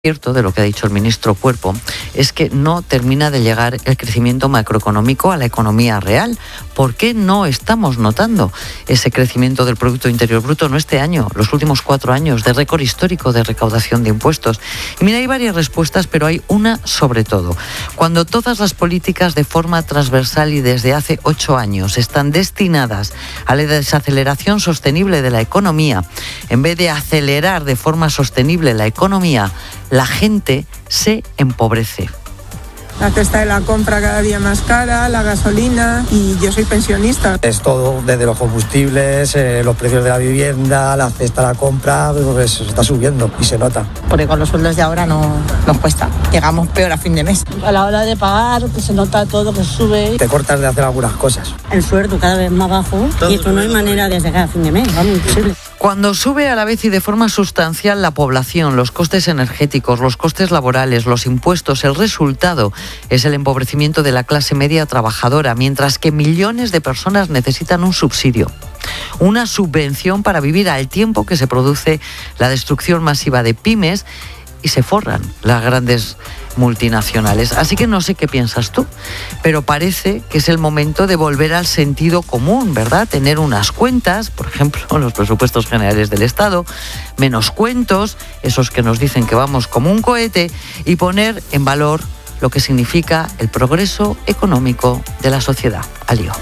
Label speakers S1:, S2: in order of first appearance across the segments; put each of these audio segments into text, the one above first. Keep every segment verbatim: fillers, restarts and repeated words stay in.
S1: cierto de lo que ha dicho el ministro Cuerpo es que no termina de llegar el crecimiento macroeconómico a la economía real. ¿Por qué no estamos notando ese crecimiento del Producto Interior Bruto? No este año, los últimos cuatro años de récord histórico de recaudación de impuestos. Y mira, hay varias respuestas, pero hay una sobre todo. Cuando todas las políticas de forma transversal y desde hace ocho años están destinadas a la desaceleración sostenible de la economía, en vez de acelerar de forma sostenible la economía, la gente se empobrece.
S2: La cesta de la compra cada día más cara, la gasolina, y yo soy pensionista.
S3: Es todo, desde los combustibles, eh, los precios de la vivienda, la cesta de la compra, pues se está subiendo y se nota.
S4: Porque con los sueldos de ahora no nos cuesta, llegamos peor a fin de mes.
S5: A la hora de pagar, que se nota todo, que sube.
S3: Te cortas de hacer algunas cosas.
S5: El sueldo cada vez más bajo y esto no hay manera de llegar a fin de mes, vamos, imposible.
S1: Cuando sube a la vez y de forma sustancial la población, los costes energéticos, los costes laborales, los impuestos, el resultado es el empobrecimiento de la clase media trabajadora, mientras que millones de personas necesitan un subsidio, una subvención para vivir al tiempo que se produce la destrucción masiva de pymes y se forran las grandes multinacionales. Así que no sé qué piensas tú, pero parece que es el momento de volver al sentido común, ¿verdad? Tener unas cuentas, por ejemplo, los presupuestos generales del Estado, menos cuentos, esos que nos dicen que vamos como un cohete, y poner en valor lo que significa el progreso económico de la sociedad. Al lío.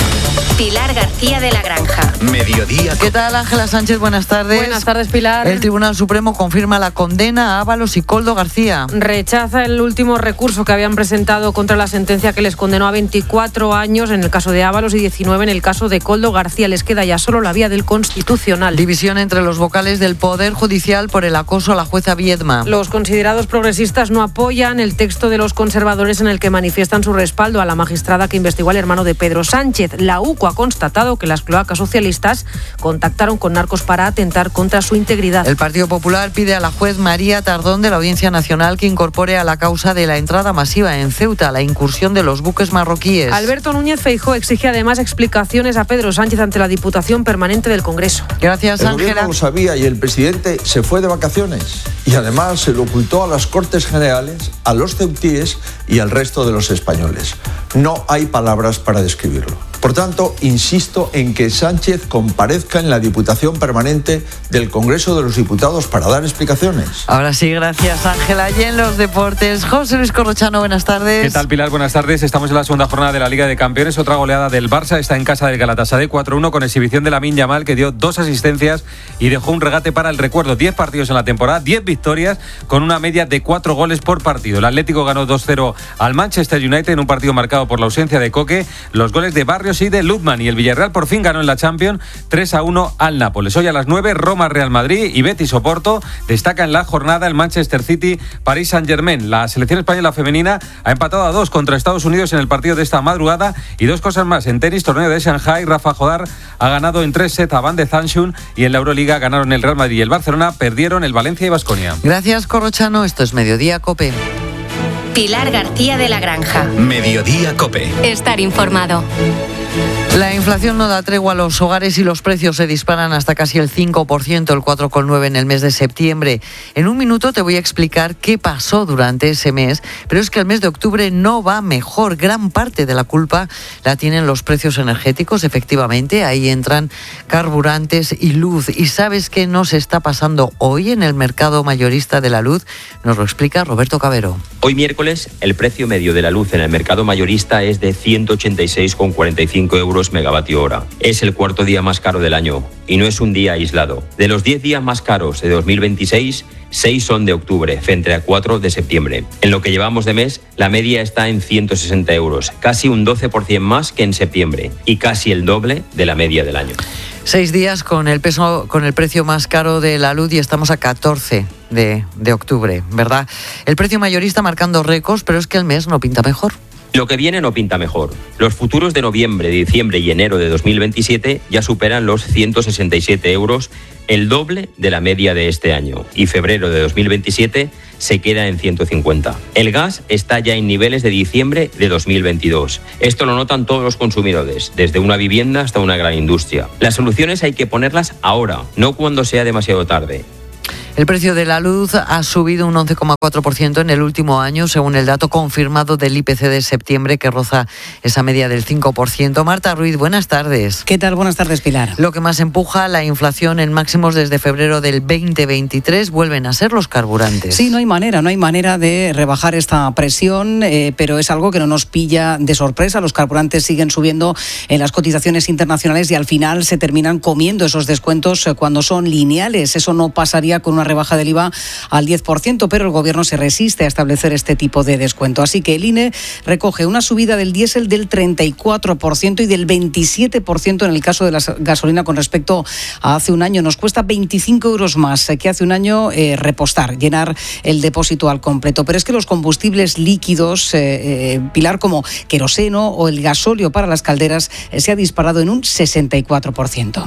S6: Pilar García de la Granja.
S7: Mediodía.
S1: ¿Qué tal, Ángela Sánchez? Buenas tardes.
S8: Buenas tardes, Pilar.
S1: El Tribunal Supremo confirma la condena a Ábalos y Koldo García.
S8: Rechaza el último recurso que habían presentado contra la sentencia que les condenó a veinticuatro años en el caso de Ábalos y diecinueve en el caso de Koldo García. Les queda ya solo la vía del Constitucional.
S1: División entre los vocales del Poder Judicial por el acoso a la jueza Viedma.
S8: Los considerados progresistas no apoyan el texto de los conservadores en el que manifiestan su respaldo a la magistrada que investigó al hermano de Pedro Sánchez. La U C O ha constatado que las cloacas socialistas contactaron con narcos para atentar contra su integridad.
S1: El Partido Popular pide a la juez María Tardón de la Audiencia Nacional que incorpore a la causa de la entrada masiva en Ceuta la incursión de los buques marroquíes.
S8: Alberto Núñez Feijóo exige además explicaciones a Pedro Sánchez ante la Diputación Permanente del Congreso.
S1: Gracias, Ángela.
S9: El gobierno lo sabía y el presidente se fue de vacaciones y además se lo ocultó a las Cortes Generales, a los ceutíes y al resto de los españoles. No hay palabras para describirlo. Por tanto, insisto en que Sánchez comparezca en la Diputación Permanente del Congreso de los Diputados para dar explicaciones.
S1: Ahora sí, gracias, Ángela. Y en los deportes, José Luis Corrochano, buenas tardes.
S10: ¿Qué tal, Pilar? Buenas tardes. Estamos en la segunda jornada de la Liga de Campeones. Otra goleada del Barça está en casa del Galatasaray cuatro uno con exhibición de Lamine Yamal, que dio dos asistencias y dejó un regate para el recuerdo. Diez partidos en la temporada, diez victorias con una media de cuatro goles por partido. El Atlético ganó dos cero al Manchester United en un partido marcado por la ausencia de Coque, los goles de Barrios y de Luzman, y el Villarreal por fin ganó en la Champions tres a uno al Nápoles. Hoy a las nueve, Roma Real Madrid y Betis Oporto. Destaca en la jornada el Manchester City Paris Saint-Germain. La selección española femenina ha empatado a dos contra Estados Unidos en el partido de esta madrugada. Y dos cosas más: en tenis, torneo de Shanghai, Rafa Jodar ha ganado en tres sets a Van de Zanschun, y en la Euroliga ganaron el Real Madrid y el Barcelona, perdieron el Valencia y Baskonia.
S1: Gracias, Corrochano. Esto es Mediodía COPE.
S6: Pilar García de la Granja.
S7: Mediodía COPE.
S6: Estar informado.
S1: La inflación no da tregua a los hogares y los precios se disparan hasta casi el cinco por ciento, el cuatro coma nueve por ciento en el mes de septiembre. En un minuto te voy a explicar qué pasó durante ese mes, pero es que el mes de octubre no va mejor. Gran parte de la culpa la tienen los precios energéticos, efectivamente. Ahí entran carburantes y luz. ¿Y sabes qué nos está pasando hoy en el mercado mayorista de la luz? Nos lo explica Roberto Cabero.
S11: Hoy miércoles, el precio medio de la luz en el mercado mayorista es de ciento ochenta y seis coma cuarenta y cinco euros megavatio hora. Es el cuarto día más caro del año y no es un día aislado. De los diez días más caros de dos mil veintiséis, seis son de octubre, frente a cuatro de septiembre. En lo que llevamos de mes, la media está en ciento sesenta euros, casi un doce por ciento más que en septiembre y casi el doble de la media del año.
S1: Seis días con el peso, con el precio más caro de la luz y estamos a catorce de, de octubre, ¿verdad? El precio mayorista marcando récords, pero es que el mes no pinta mejor.
S11: Lo que viene no pinta mejor. Los futuros de noviembre, diciembre y enero de dos mil veintisiete ya superan los ciento sesenta y siete euros, el doble de la media de este año. Y febrero de dos mil veintisiete se queda en ciento cincuenta. El gas está ya en niveles de diciembre de dos mil veintidós. Esto lo notan todos los consumidores, desde una vivienda hasta una gran industria. Las soluciones hay que ponerlas ahora, no cuando sea demasiado tarde.
S1: El precio de la luz ha subido un once coma cuatro por ciento en el último año, según el dato confirmado del I P C de septiembre, que roza esa media del cinco por ciento. Marta Ruiz, buenas tardes.
S12: ¿Qué tal? Buenas tardes, Pilar.
S1: Lo que más empuja la inflación en máximos desde febrero del veinte veintitrés vuelven a ser los carburantes.
S12: Sí, no hay manera, no hay manera de rebajar esta presión, eh, pero es algo que no nos pilla de sorpresa. Los carburantes siguen subiendo en las cotizaciones internacionales y al final se terminan comiendo esos descuentos cuando son lineales. Eso no pasaría con una rebaja del I V A al diez por ciento, pero el Gobierno se resiste a establecer este tipo de descuento. Así que el I N E recoge una subida del diésel del treinta y cuatro por ciento y del veintisiete por ciento en el caso de la gasolina con respecto a hace un año. Nos cuesta veinticinco euros más que hace un año eh, repostar, llenar el depósito al completo. Pero es que los combustibles líquidos, eh, eh, Pilar, como queroseno o el gasóleo para las calderas, eh, se ha disparado en un sesenta y cuatro por ciento.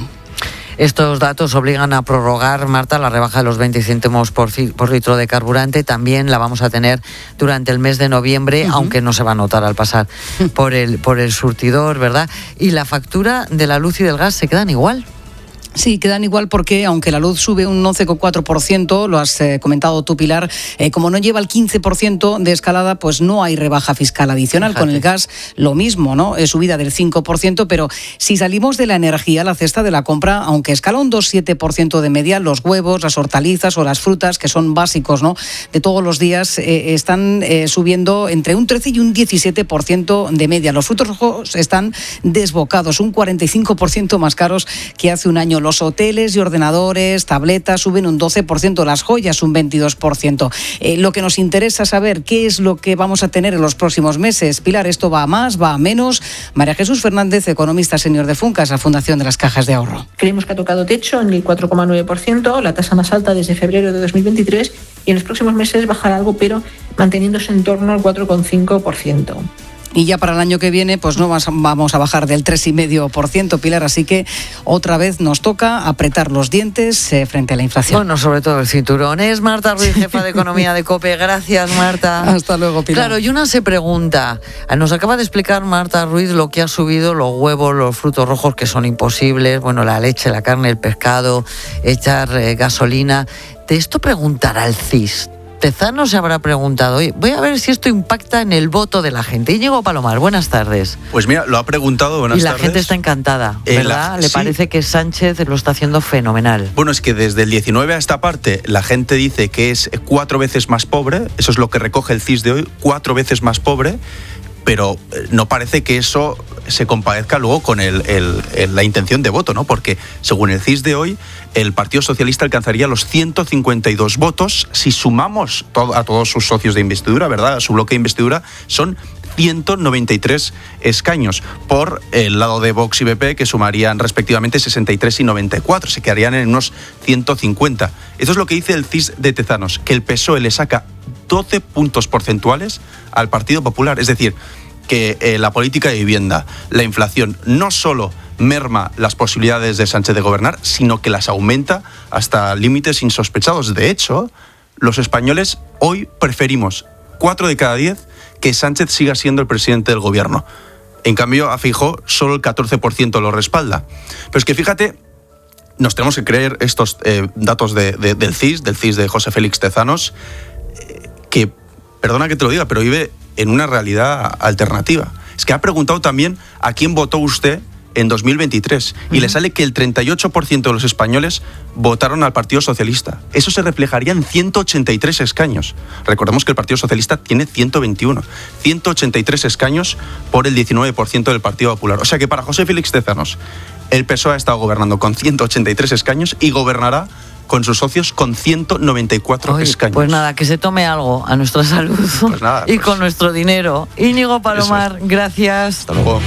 S1: Estos datos obligan a prorrogar, Marta, la rebaja de los veinte céntimos por, por litro de carburante. También la vamos a tener durante el mes de noviembre, uh-huh. aunque no se va a notar al pasar por el, por el surtidor, ¿verdad? Y la factura de la luz y del gas se quedan igual.
S12: Sí, quedan igual porque aunque la luz sube un once coma cuatro por ciento, lo has eh, comentado tú, Pilar, eh, como no lleva el quince por ciento de escalada, pues no hay rebaja fiscal adicional. Fíjate. Con el gas lo mismo, ¿no? Es subida del cinco por ciento, pero si salimos de la energía, la cesta de la compra, aunque escala un dos coma siete por ciento de media, los huevos, las hortalizas o las frutas, que son básicos, ¿no?, de todos los días, eh, están eh, subiendo entre un trece y un diecisiete por ciento de media. Los frutos rojos están desbocados, un cuarenta y cinco por ciento más caros que hace un año. Los hoteles y ordenadores, tabletas suben un doce por ciento, las joyas un veintidós por ciento. Eh, lo que nos interesa saber qué es lo que vamos a tener en los próximos meses. Pilar, ¿esto va a más, va a menos? María Jesús Fernández, economista senior de Funcas, la Fundación de las Cajas de Ahorro.
S13: Creemos que ha tocado techo en el cuatro coma nueve por ciento, la tasa más alta desde febrero de dos mil veintitrés, y en los próximos meses bajará algo, pero manteniéndose en torno al cuatro coma cinco por ciento.
S12: Y ya para el año que viene, pues no vamos a bajar del tres coma cinco por ciento, Pilar, así que otra vez nos toca apretar los dientes eh, frente a la inflación.
S1: Bueno, sobre todo el cinturón. Es Marta Ruiz, jefa de Economía de COPE. Gracias, Marta.
S12: Hasta luego, Pilar.
S1: Claro, y una se pregunta, nos acaba de explicar Marta Ruiz lo que ha subido los huevos, los frutos rojos, que son imposibles, bueno, la leche, la carne, el pescado, echar eh, gasolina. De esto preguntará el C I S. Tezanos se habrá preguntado, oye, voy a ver si esto impacta en el voto de la gente. Íñigo Palomar, buenas tardes.
S14: Pues mira, lo ha preguntado, buenas tardes.
S1: Y la tardes. gente está encantada, ¿verdad? La, Le sí. parece que Sánchez lo está haciendo fenomenal.
S14: Bueno, es que desde el diecinueve a esta parte la gente dice que es cuatro veces más pobre, eso es lo que recoge el C I S de hoy, cuatro veces más pobre, pero no parece que eso se compadezca luego con el, el, el, la intención de voto, ¿no? Porque según el C I S de hoy, el Partido Socialista alcanzaría los ciento cincuenta y dos votos. Si sumamos todo, a todos sus socios de investidura, ¿verdad?, a su bloque de investidura, son ciento noventa y tres escaños. Por el lado de Vox y B P, que sumarían respectivamente sesenta y tres y noventa y cuatro, se quedarían en unos ciento cincuenta. Eso es lo que dice el C I S de Tezanos, que el P S O E le saca doce puntos porcentuales al Partido Popular. Es decir, que eh, la política de vivienda, la inflación, no solo merma las posibilidades de Sánchez de gobernar, sino que las aumenta hasta límites insospechados. De hecho, los españoles hoy preferimos, cuatro de cada diez, que Sánchez siga siendo el presidente del gobierno. En cambio, a Feijóo solo el catorce por ciento lo respalda. Pero es que fíjate, nos tenemos que creer estos eh, datos de, de, del C I S, del C I S de José Félix Tezanos, eh, que, perdona que te lo diga, pero vive en una realidad alternativa. Es que ha preguntado también a quién votó usted en dos mil veintitrés y uh-huh. le sale que el treinta y ocho por ciento de los españoles votaron al Partido Socialista. Eso se reflejaría en ciento ochenta y tres escaños. Recordemos que el Partido Socialista tiene ciento veintiuno. ciento ochenta y tres escaños por el diecinueve por ciento del Partido Popular. O sea que para José Félix Tezanos, el P S O E ha estado gobernando con ciento ochenta y tres escaños y gobernará con sus socios con ciento noventa y cuatro Oye, escaños.
S1: Pues nada, que se tome algo a nuestra salud
S14: pues nada,
S1: y
S14: pues...
S1: con nuestro dinero. Íñigo Palomar, es. gracias.
S14: Hasta luego.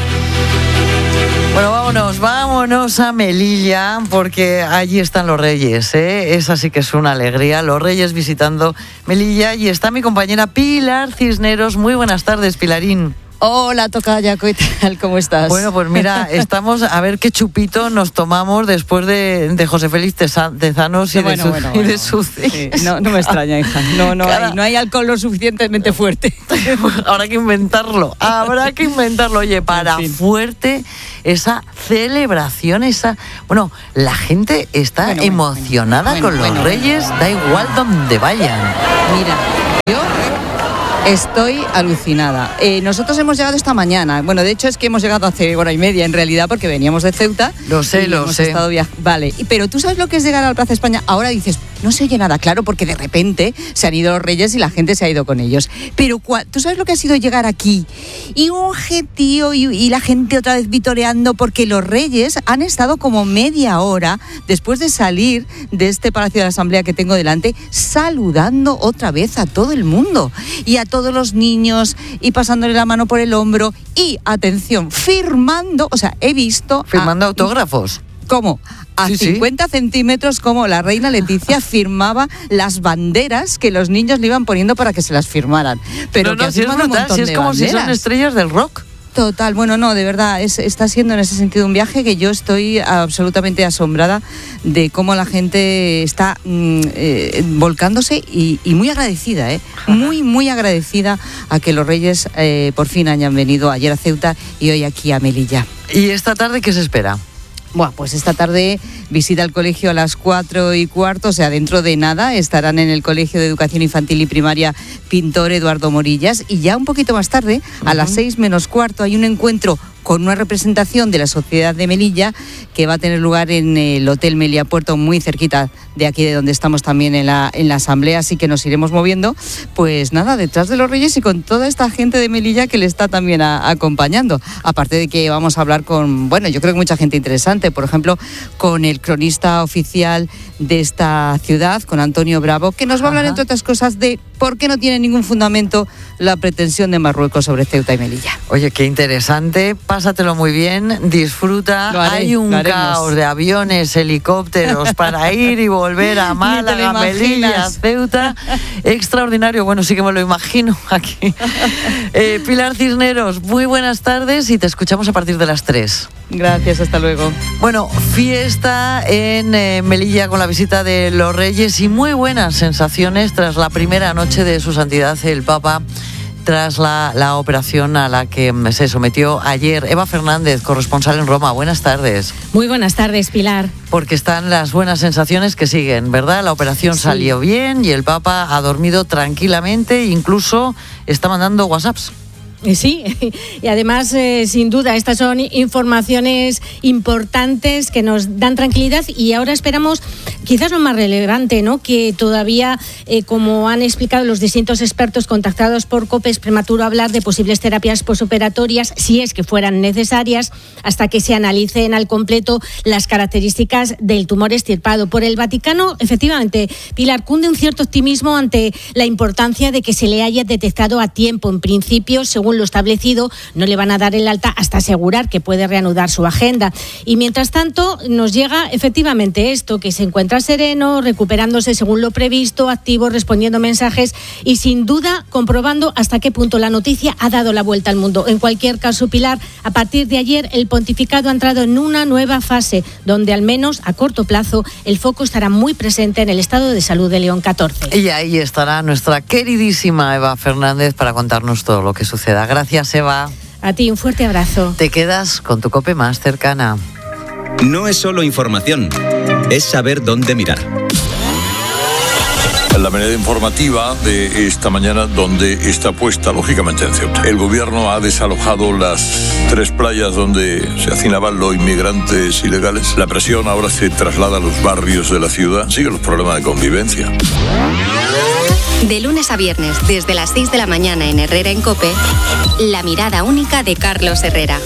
S1: Bueno, vámonos, vámonos a Melilla, porque allí están los Reyes, ¿eh? Esa sí que es una alegría, los Reyes visitando Melilla, y está mi compañera Pilar Cisneros. Muy buenas tardes, Pilarín.
S15: Hola, tocaya, ¿qué tal? ¿Cómo estás?
S1: Bueno, pues mira, estamos a ver qué chupito nos tomamos después de, de José Félix Tezanos y,
S15: no, bueno,
S1: de, su,
S15: bueno,
S1: y
S15: bueno.
S1: de sus...
S15: Sí, no, no me extraña, hija. No, no,
S1: Cada...
S15: hay, no hay alcohol lo suficientemente fuerte.
S1: Habrá que inventarlo, habrá que inventarlo. Oye, para en fin. Fuerte esa celebración, esa... Bueno, la gente está bueno, emocionada bueno, con bueno, los bueno, Reyes, bueno. Da igual donde vayan.
S15: Mira, yo... estoy alucinada. Eh, nosotros hemos llegado esta mañana. Bueno, de hecho es que hemos llegado hace hora y media en realidad porque veníamos de Ceuta.
S1: Lo sé, lo
S15: hemos
S1: sé.
S15: Estado via- vale, pero tú sabes lo que es llegar al Plaza España. Ahora dices, no se oye nada, claro, porque de repente se han ido los Reyes y la gente se ha ido con ellos. Pero cua- tú sabes lo que ha sido llegar aquí y un gentío y, y la gente otra vez vitoreando porque los Reyes han estado como media hora después de salir de este Palacio de la Asamblea que tengo delante, saludando otra vez a todo el mundo y a todos los niños y pasándole la mano por el hombro y, atención, firmando, o sea, he visto...
S1: Firmando a, autógrafos.
S15: ¿Cómo? A sí, cincuenta sí. centímetros, como la reina Leticia firmaba las banderas que los niños le iban poniendo para que se las firmaran. Pero
S1: no,
S15: que
S1: no, si es brutal,
S15: un montón
S1: si es
S15: de
S1: como
S15: banderas.
S1: Si son estrellas del rock.
S15: Total, bueno, no, de verdad, es, está siendo en ese sentido un viaje que yo estoy absolutamente asombrada de cómo la gente está mm, eh, volcándose y, y muy agradecida, ¿eh? Muy, muy agradecida a que los Reyes eh, por fin hayan venido ayer a Ceuta y hoy aquí a Melilla.
S1: ¿Y esta tarde qué se espera?
S15: Bueno, pues esta tarde visita el colegio a las cuatro y cuarto, o sea, dentro de nada estarán en el Colegio de Educación Infantil y Primaria Pintor Eduardo Morillas y ya un poquito más tarde, uh-huh. a las seis menos cuarto, hay un encuentro con una representación de la Sociedad de Melilla que va a tener lugar en el Hotel Melia Puerto, muy cerquita de aquí de donde estamos también en la, en la asamblea, así que nos iremos moviendo, pues nada, detrás de los Reyes y con toda esta gente de Melilla que le está también a, acompañando. Aparte de que vamos a hablar con, bueno, yo creo que mucha gente interesante, por ejemplo, con el cronista oficial de esta ciudad, con Antonio Bravo, que nos va a hablar, entre otras cosas, de por qué no tiene ningún fundamento la pretensión de Marruecos sobre Ceuta y Melilla.
S1: Oye, qué interesante, pásatelo muy bien, disfruta, haré, hay un caos de aviones, helicópteros para ir y volver a Málaga, Melilla, Ceuta, extraordinario, bueno, sí que me lo imagino aquí. Eh, Pilar Cisneros, muy buenas tardes y te escuchamos a partir de las tres.
S15: Gracias, hasta luego.
S1: Bueno, fiesta en eh, Melilla con la visita de los Reyes y muy buenas sensaciones tras la primera noche de su santidad el Papa, tras la, la operación a la que se sometió ayer. Eva Fernández, corresponsal en Roma, buenas tardes.
S16: Muy buenas tardes, Pilar.
S1: Porque están las buenas sensaciones que siguen, ¿verdad? La operación sí. salió bien y el Papa ha dormido tranquilamente, incluso está mandando WhatsApps.
S16: Sí, y además, eh, sin duda, estas son informaciones importantes que nos dan tranquilidad y ahora esperamos, quizás lo más relevante, ¿no? Que todavía, eh, como han explicado los distintos expertos contactados por COPE, es prematuro hablar de posibles terapias posoperatorias, si es que fueran necesarias, hasta que se analicen al completo las características del tumor extirpado. Por el Vaticano, efectivamente, Pilar, cunde un cierto optimismo ante la importancia de que se le haya detectado a tiempo. En principio, según lo establecido, no le van a dar el alta hasta asegurar que puede reanudar su agenda. Y mientras tanto, nos llega efectivamente esto, que se encuentra sereno, recuperándose según lo previsto, activo, respondiendo mensajes y sin duda comprobando hasta qué punto la noticia ha dado la vuelta al mundo. En cualquier caso, Pilar, a partir de ayer el pontificado ha entrado en una nueva fase, donde al menos a corto plazo el foco estará muy presente en el estado de salud de León catorce.
S1: Y ahí estará nuestra queridísima Eva Fernández para contarnos todo lo que suceda. Gracias, Eva.
S16: A ti, un fuerte abrazo.
S1: Te quedas con tu COPE más cercana.
S7: No es solo información, es saber dónde mirar.
S17: La manera informativa de esta mañana, donde está puesta, lógicamente, en Ceuta. El gobierno ha desalojado las tres playas donde se hacinaban los inmigrantes ilegales. La presión ahora se traslada a los barrios de la ciudad. Siguen los problemas de convivencia.
S6: De lunes a viernes, desde las seis de la mañana en Herrera en COPE, la mirada única de Carlos Herrera.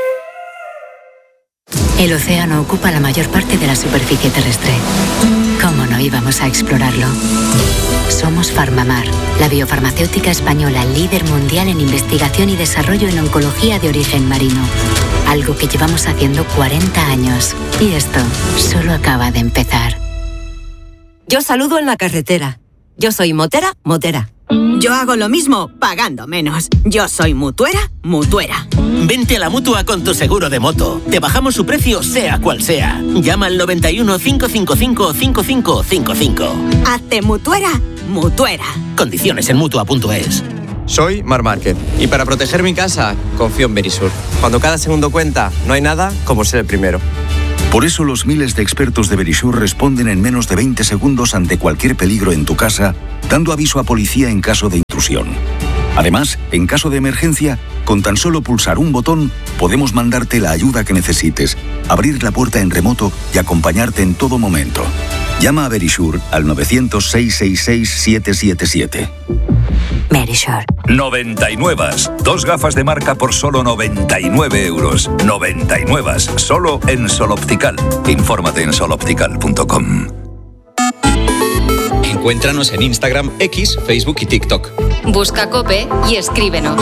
S18: El océano ocupa la mayor parte de la superficie terrestre. ¿Cómo no íbamos a explorarlo? Somos Farmamar, la biofarmacéutica española líder mundial en investigación y desarrollo en oncología de origen marino. Algo que llevamos haciendo cuarenta años. Y esto solo acaba de empezar.
S19: Yo saludo en la carretera. Yo soy motera, motera. Yo hago lo mismo, pagando menos. Yo soy mutuera, mutuera.
S20: Vente a la Mutua con tu seguro de moto. Te bajamos su precio sea cual sea. Llama al noventa y uno, cinco cinco cinco, cinco cinco cinco cinco.
S19: Hazte mutuera, mutuera.
S20: Condiciones en mutua punto es.
S21: Soy Mar Márquez y para proteger mi casa confío en Verisur. Cuando cada segundo cuenta, no hay nada como ser el primero.
S22: Por eso los miles de expertos de Verisur responden en menos de veinte segundos ante cualquier peligro en tu casa, dando aviso a policía en caso de intrusión. Además, en caso de emergencia, con tan solo pulsar un botón, podemos mandarte la ayuda que necesites, abrir la puerta en remoto y acompañarte en todo momento. Llama a Verisur al novecientos, seiscientos sesenta y seis, setecientos setenta y siete.
S18: Verisur.
S23: noventa y nueve. Dos gafas de marca por solo noventa y nueve euros. noventa y nueve. Solo en Sol Optical. Infórmate en sol optical punto com.
S7: Encuéntranos en Instagram, X, Facebook y TikTok.
S6: Busca COPE y escríbenos.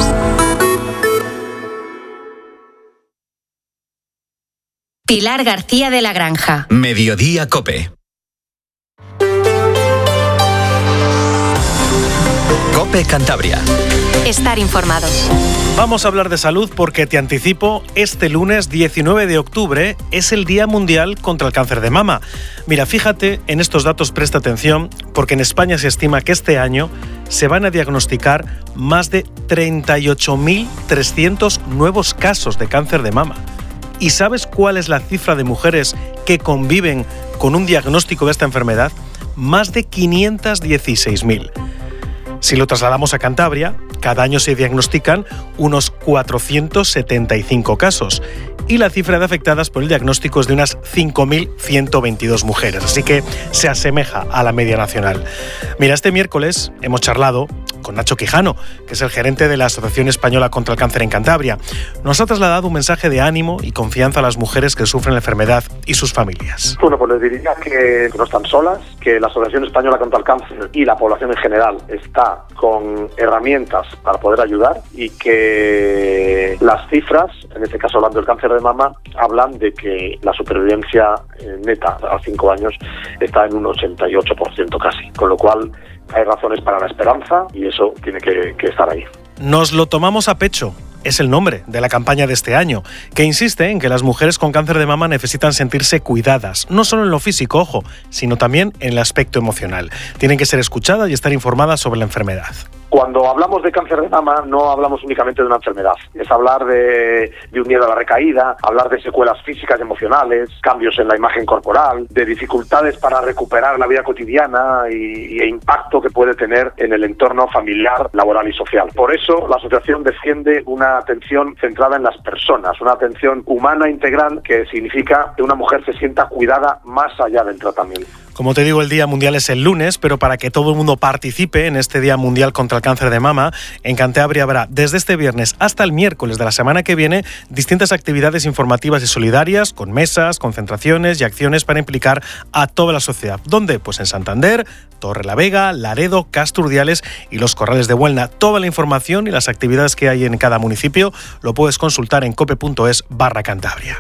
S6: Pilar García de la Granja.
S7: Mediodía COPE. COPE Cantabria.
S6: Estar informado.
S24: Vamos a hablar de salud porque te anticipo, este lunes diecinueve de octubre es el Día Mundial contra el Cáncer de Mama. Mira, fíjate en estos datos, presta atención, porque en España se estima que este año se van a diagnosticar más de treinta y ocho mil trescientos nuevos casos de cáncer de mama. ¿Y sabes cuál es la cifra de mujeres que conviven con un diagnóstico de esta enfermedad? Más de quinientos dieciséis mil. Si lo trasladamos a Cantabria, cada año se diagnostican unos cuatrocientos setenta y cinco casos y la cifra de afectadas por el diagnóstico es de unas cinco mil ciento veintidós mujeres, así que se asemeja a la media nacional. Mira, este miércoles hemos charlado con Nacho Quijano, que es el gerente de la Asociación Española contra el Cáncer en Cantabria. Nos ha trasladado un mensaje de ánimo y confianza a las mujeres que sufren la enfermedad y sus familias.
S25: Bueno, pues les diría que no están solas, que la Asociación Española contra el Cáncer y la población en general está con herramientas para poder ayudar y que las cifras, en este caso hablando del cáncer de mama, hablan de que la supervivencia neta a cinco años está en un ochenta y ocho por ciento casi, con lo cual hay razones para la esperanza y eso tiene que, que estar ahí.
S24: Nos lo tomamos a pecho. Es el nombre de la campaña de este año, que insiste en que las mujeres con cáncer de mama necesitan sentirse cuidadas, no solo en lo físico, ojo, sino también en el aspecto emocional. Tienen que ser escuchadas y estar informadas sobre la enfermedad.
S25: Cuando hablamos de cáncer de mama no hablamos únicamente de una enfermedad, es hablar de, de un miedo a la recaída, hablar de secuelas físicas y emocionales, cambios en la imagen corporal, de dificultades para recuperar la vida cotidiana y, y impacto que puede tener en el entorno familiar, laboral y social. Por eso la asociación defiende una atención centrada en las personas, una atención humana integral que significa que una mujer se sienta cuidada más allá del tratamiento.
S24: Como te digo, el Día Mundial es el lunes, pero para que todo el mundo participe en este Día Mundial contra el Cáncer de Mama, en Cantabria habrá desde este viernes hasta el miércoles de la semana que viene distintas actividades informativas y solidarias, con mesas, concentraciones y acciones para implicar a toda la sociedad. ¿Dónde? Pues en Santander, Torrelavega, Laredo, Casturdiales y Los Corrales de Buelna. Toda la información y las actividades que hay en cada municipio lo puedes consultar en cope.es barra Cantabria.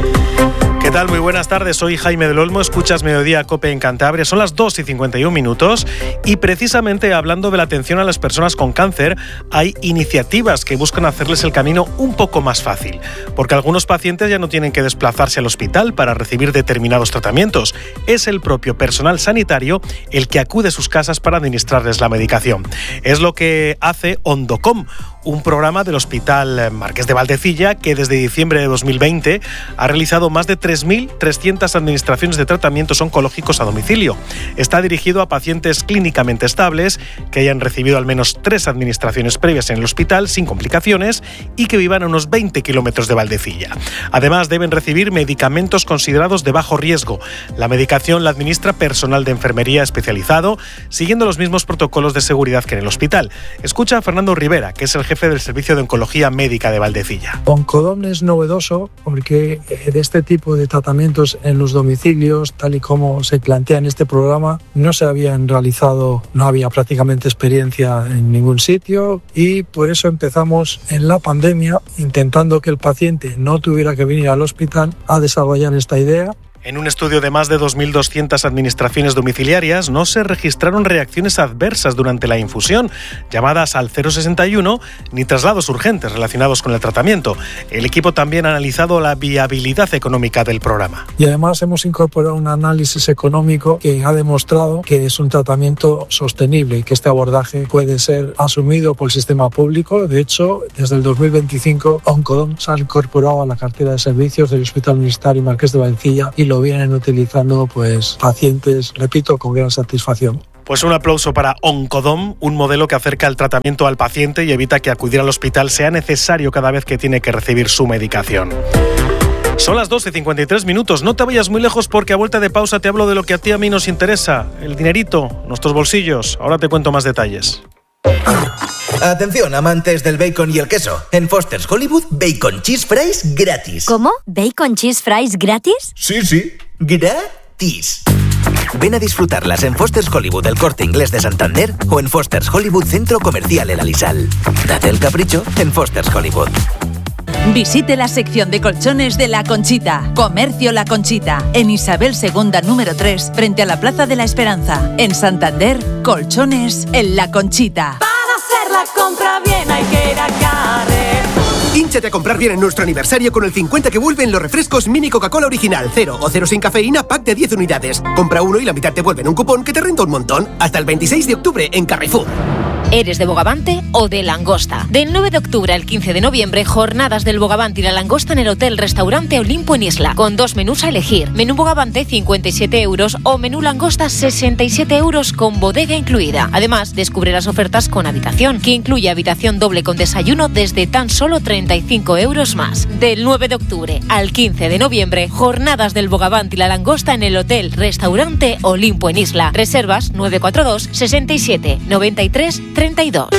S24: ¿Qué tal? Muy buenas tardes, soy Jaime del Olmo, escuchas Mediodía COPE en Cantabria, son las dos y cincuenta y un minutos y precisamente hablando de la atención a las personas con cáncer, hay iniciativas que buscan hacerles el camino un poco más fácil, porque algunos pacientes ya no tienen que desplazarse al hospital para recibir determinados tratamientos, es el propio personal sanitario el que acude a sus casas para administrarles la medicación. Es lo que hace Ondocom, un programa del Hospital Marqués de Valdecilla que desde diciembre de dos mil veinte ha realizado más de tres mil trescientas administraciones de tratamientos oncológicos a domicilio. Está dirigido a pacientes clínicamente estables que hayan recibido al menos tres administraciones previas en el hospital sin complicaciones y que vivan a unos veinte kilómetros de Valdecilla. Además, deben recibir medicamentos considerados de bajo riesgo. La medicación la administra personal de enfermería especializado, siguiendo los mismos protocolos de seguridad que en el hospital. Escucha a Fernando Rivera, que es el jefe del Servicio de Oncología Médica de Valdecilla.
S26: Oncodom es novedoso porque de este tipo de tratamientos en los domicilios, tal y como se plantea en este programa, no se habían realizado, no había prácticamente experiencia en ningún sitio y por eso empezamos en la pandemia, intentando que el paciente no tuviera que venir al hospital, a desarrollar esta idea.
S24: En un estudio de más de dos mil doscientas administraciones domiciliarias no se registraron reacciones adversas durante la infusión, llamadas al cero sesenta y uno, ni traslados urgentes relacionados con el tratamiento. El equipo también ha analizado la viabilidad económica del programa.
S26: Y además hemos incorporado un análisis económico que ha demostrado que es un tratamiento sostenible y que este abordaje puede ser asumido por el sistema público. De hecho, desde el dos mil veinticinco, Oncodom se ha incorporado a la cartera de servicios del Hospital Universitario Marqués de Valencilla y lo vienen utilizando pues pacientes, repito, con gran satisfacción.
S24: Pues un aplauso para Oncodom, un modelo que acerca el tratamiento al paciente y evita que acudir al hospital sea necesario cada vez que tiene que recibir su medicación. Son las doce y cincuenta y tres minutos. No te vayas muy lejos porque a vuelta de pausa te hablo de lo que a ti y a mí nos interesa, el dinerito, nuestros bolsillos. Ahora te cuento más detalles.
S2: Atención, amantes del bacon y el queso. En Foster's Hollywood, Bacon Cheese Fries gratis.
S3: ¿Cómo? ¿Bacon Cheese Fries gratis?
S2: Sí, sí, gratis. Ven a disfrutarlas en Foster's Hollywood, el Corte Inglés de Santander, o en Foster's Hollywood Centro Comercial El Alisal. Date el capricho en Foster's Hollywood.
S4: Visite la sección de colchones de La Conchita. Comercio La Conchita. En Isabel segunda número tres, frente a la Plaza de la Esperanza. En Santander, colchones en La Conchita.
S5: Para hacer la compra bien hay que ir a Carrefour.
S8: Hínchate a comprar bien en nuestro aniversario con el cincuenta que vuelven los refrescos mini Coca-Cola original, cero o cero sin cafeína, pack de diez unidades. Compra uno y la mitad te vuelven un cupón que te renta un montón. Hasta el veintiséis de octubre en Carrefour.
S9: ¿Eres de Bogavante o de Langosta? Del nueve de octubre al quince de noviembre, jornadas del Bogavante y la Langosta en el Hotel Restaurante Olimpo en Isla, con dos menús a elegir. Menú Bogavante cincuenta y siete euros o menú Langosta sesenta y siete euros con bodega incluida. Además, descubre las ofertas con habitación, que incluye habitación doble con desayuno desde tan solo treinta y cinco euros más. Del nueve de octubre al quince de noviembre, jornadas del Bogavante y la Langosta en el Hotel Restaurante Olimpo en Isla. Reservas nueve cuatro dos, sesenta y siete, noventa y tres, treinta y dos.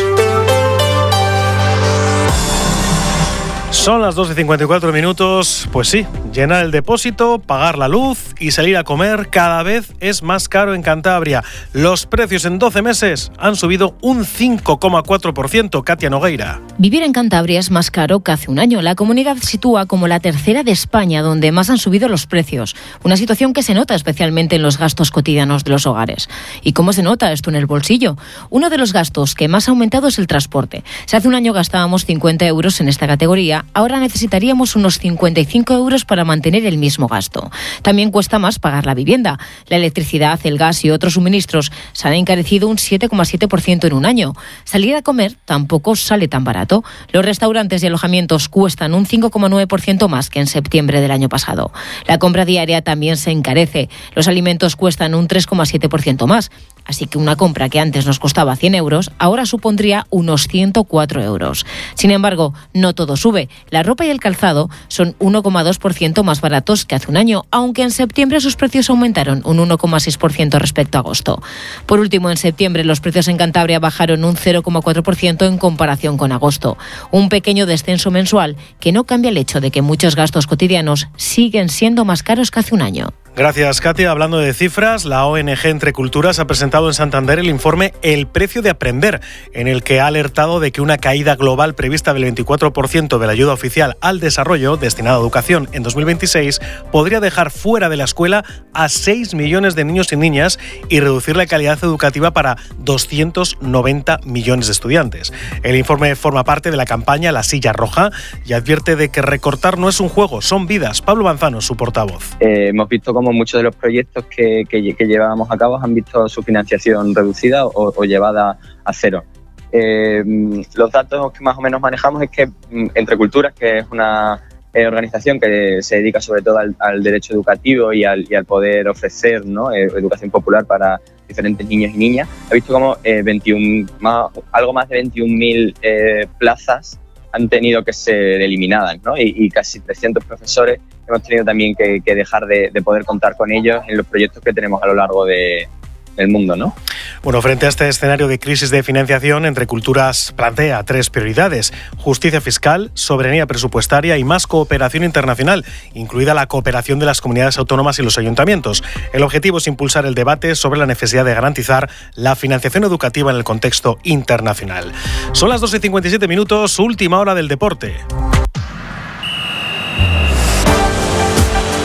S24: Son las doce y cincuenta y cuatro minutos. Pues sí, llenar el depósito, pagar la luz y salir a comer cada vez es más caro en Cantabria. Los precios en doce meses han subido un cinco coma cuatro por ciento. Katia Nogueira.
S9: Vivir en Cantabria es más caro que hace un año. La comunidad se sitúa como la tercera de España donde más han subido los precios. Una situación que se nota especialmente en los gastos cotidianos de los hogares. ¿Y cómo se nota esto en el bolsillo? Uno de los gastos que más ha aumentado es el transporte. Si hace un año gastábamos cincuenta euros en esta categoría, ahora necesitaríamos unos cincuenta y cinco euros para mantener el mismo gasto. También cuesta más pagar la vivienda. La electricidad, el gas y otros suministros se han encarecido un siete coma siete por ciento en un año. Salir a comer tampoco sale tan barato. Los restaurantes y alojamientos cuestan un cinco coma nueve por ciento más que en septiembre del año pasado. La compra diaria también se encarece. Los alimentos cuestan un tres coma siete por ciento más. Así que una compra que antes nos costaba cien euros, ahora supondría unos ciento cuatro euros. Sin embargo, no todo sube. La ropa y el calzado son uno coma dos por ciento más baratos que hace un año, aunque en septiembre sus precios aumentaron un uno coma seis por ciento respecto a agosto. Por último, en septiembre los precios en Cantabria bajaron un cero coma cuatro por ciento en comparación con agosto. Un pequeño descenso mensual que no cambia el hecho de que muchos gastos cotidianos siguen siendo más caros que hace un año.
S24: Gracias, Katia. Hablando de cifras, la O N G Entre Culturas ha presentado en Santander el informe El precio de aprender, en el que ha alertado de que una caída global prevista del veinticuatro por ciento de la ayuda oficial al desarrollo destinada a educación en dos mil veintiséis podría dejar fuera de la escuela a seis millones de niños y niñas y reducir la calidad educativa para doscientos noventa millones de estudiantes. El informe forma parte de la campaña La Silla Roja y advierte de que recortar no es un juego, son vidas. Pablo Manzano, su portavoz.
S27: Eh, hemos visto cómo muchos de los proyectos que, que, que llevábamos a cabo han visto su financiación reducida o, o llevada a cero. Eh, los datos que más o menos manejamos es que Entre Culturas, que es una eh, organización que se dedica sobre todo al, al derecho educativo y al, y al poder ofrecer, ¿no?, eh, educación popular para diferentes niños y niñas, ha visto como eh, veintiún, más, algo más de veintiún mil eh, plazas han tenido que ser eliminadas, ¿no? Y, y casi trescientos profesores hemos tenido también que, que dejar de, de poder contar con ellos en los proyectos que tenemos a lo largo de, del mundo, ¿no?
S24: Bueno, frente a este escenario de crisis de financiación, Entre Culturas plantea tres prioridades: justicia fiscal, soberanía presupuestaria y más cooperación internacional, incluida la cooperación de las comunidades autónomas y los ayuntamientos. El objetivo es impulsar el debate sobre la necesidad de garantizar la financiación educativa en el contexto internacional. Son las doce y cincuenta y siete minutos, última hora del deporte.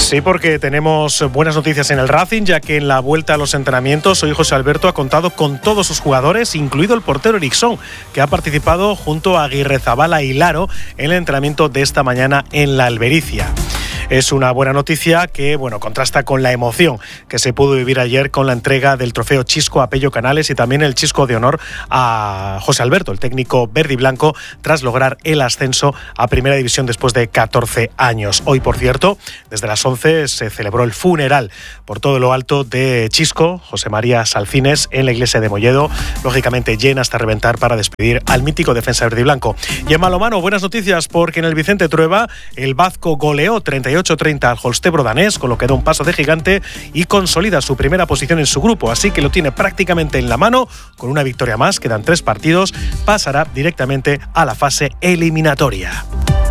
S24: Sí, porque tenemos buenas noticias en el Racing, ya que en la vuelta a los entrenamientos hoy José Alberto ha contado con todos sus jugadores, incluido el portero Ericsson, que ha participado junto a Aguirrezabala y Laro en el entrenamiento de esta mañana en la Albericia. Es una buena noticia que, bueno, contrasta con la emoción que se pudo vivir ayer con la entrega del trofeo Chisco a Pello Canales y también el Chisco de honor a José Alberto, el técnico verde y blanco, tras lograr el ascenso a Primera División después de catorce años. Hoy, por cierto, desde las once se celebró el funeral por todo lo alto de Chisco, José María Salcines, en la iglesia de Molledo, lógicamente llena hasta reventar para despedir al mítico defensa verde y blanco. Y en balonmano, buenas noticias, porque en el Vicente Trueba el Bazco goleó treinta y ocho treinta al Holstebro danés, con lo que da un paso de gigante y consolida su primera posición en su grupo, así que lo tiene prácticamente en la mano. Con una victoria más, quedan tres partidos, pasará directamente a la fase eliminatoria.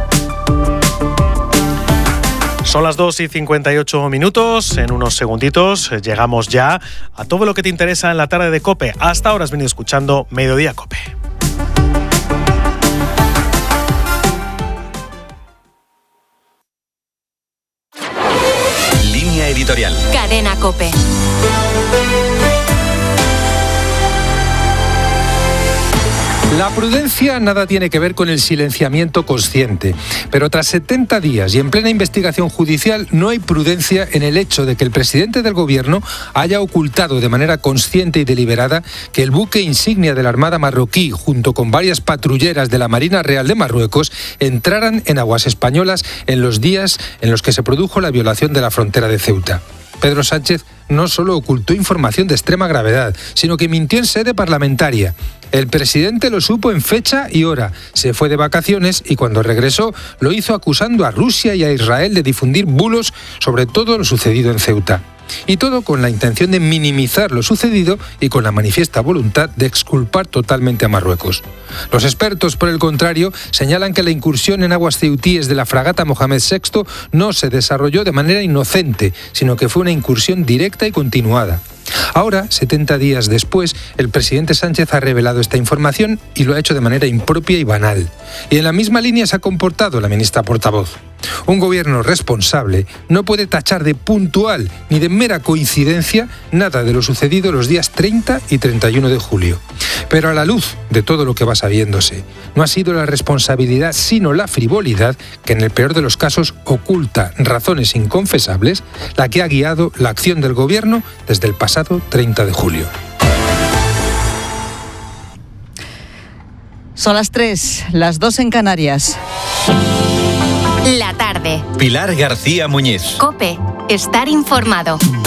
S24: Son las dos y cincuenta y ocho minutos, en unos segunditos llegamos ya a todo lo que te interesa en la tarde de COPE. Hasta ahora has venido escuchando Mediodía COPE.
S7: Editorial.
S6: Cadena COPE.
S10: La prudencia nada tiene que ver con el silenciamiento consciente, pero tras setenta días y en plena investigación judicial no hay prudencia en el hecho de que el presidente del gobierno haya ocultado de manera consciente y deliberada que el buque insignia de la Armada marroquí, junto con varias patrulleras de la Marina Real de Marruecos, entraran en aguas españolas en los días en los que se produjo la violación de la frontera de Ceuta. Pedro Sánchez no solo ocultó información de extrema gravedad, sino que mintió en sede parlamentaria. El presidente lo supo en fecha y hora, se fue de vacaciones y cuando regresó lo hizo acusando a Rusia y a Israel de difundir bulos sobre todo lo sucedido en Ceuta. Y todo con la intención de minimizar lo sucedido y con la manifiesta voluntad de exculpar totalmente a Marruecos. Los expertos, por el contrario, señalan que la incursión en aguas ceutíes de la fragata Mohamed sexto no se desarrolló de manera inocente, sino que fue una incursión directa y continuada. Ahora, setenta días después, el presidente Sánchez ha revelado esta información y lo ha hecho de manera impropia y banal. Y en la misma línea se ha comportado la ministra portavoz. Un gobierno responsable no puede tachar de puntual ni de mera coincidencia nada de lo sucedido los días treinta y treinta y uno de julio. Pero a la luz de todo lo que va sabiéndose, no ha sido la responsabilidad sino la frivolidad que en el peor de los casos oculta razones inconfesables la que ha guiado la acción del gobierno desde el pasado treinta de julio.
S11: Son las tres, las dos en Canarias.
S6: La tarde.
S7: Pilar García Muñiz.
S6: COPE. Estar informado.